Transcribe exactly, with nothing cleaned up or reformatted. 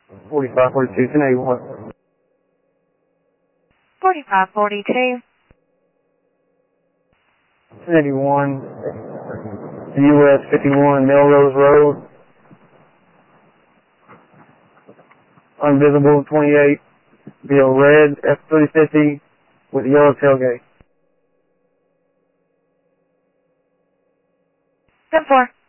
forty-five forty-two, ten eighty-one. forty-five forty-two. ten eighty-one, U S fifty-one, Melrose Road. Unvisible twenty-eight, be a red F three fifty with yellow tailgate. ten four.